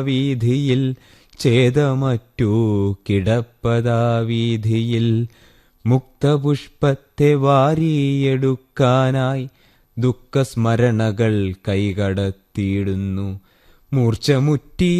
വീഥിയിൽ ഛേദമറ്റു കിടപ്പതാ വീഥിയിൽ. മുക്തപുഷ്പത്തെ വാരിയെടുക്കാനായി ദുഃഖസ്മരണകൾ കൈകടത്തിയിടുന്നു. മൂർച്ചമുറ്റിയ